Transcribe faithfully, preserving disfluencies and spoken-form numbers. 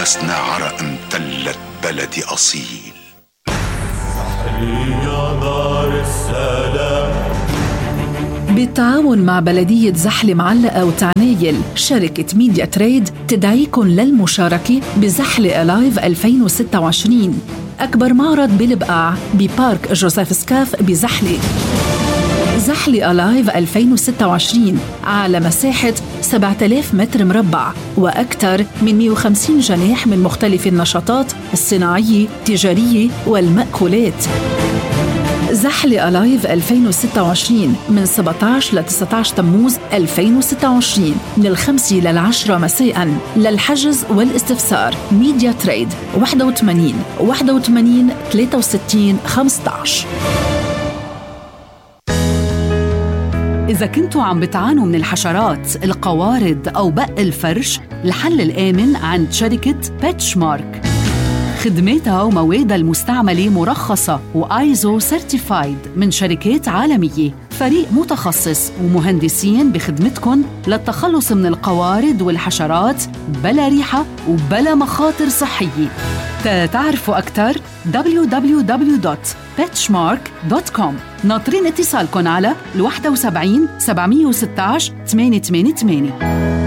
ناسنا عرق امتلت بلدي أصيل. يا دار السلام. بالتعاون مع بلدية زحلة معلقة وتعنايل، شركة ميديا تريد تدعيكم للمشاركة بزحلة ألايف ألفين وستة وعشرين، أكبر معرض بالبقاع ببارك جوزيف سكاف بزحلة. زحلة ألايف ألفين وستة وعشرين على مساحة سبعة آلاف متر مربع وأكثر من مئة وخمسين جناح من مختلف النشاطات الصناعية، التجارية والمأكولات. زحلة ألايف ألفين وستة وعشرين من سبعة عشر ل تسعة عشر تموز ألفين وستة وعشرين من الخمسة للعشرة مساءً. للحجز والاستفسار ميديا تريد واحد وثمانين واحد وثمانين ثلاثة وستين خمسة عشر. إذا كنتوا عم بتعانوا من الحشرات، القوارض أو بق الفرش، الحل الآمن عند شركة بيتشمارك. خدماتها وموادها المستعملة مرخصة وآيزو سيرتيفايد من شركات عالمية. فريق متخصص ومهندسين بخدمتكم للتخلص من القوارض والحشرات بلا ريحة وبلا مخاطر صحية. تعرفوا أكثر دبليو دبليو دبليو دوت بيتشمارك دوت كوم. ناطرين اتصالكم على واحد سبعين سبعمية وستة عشر ثمانية ثمانية ثمانية.